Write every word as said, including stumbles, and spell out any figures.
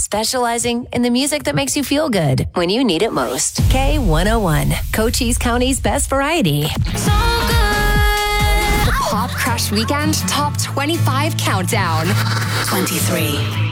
specializing in the music that makes you feel good when you need it most. K one oh one, Cochise County's best variety. So good. The Pop Crush Weekend Top twenty-five Countdown. twenty-three.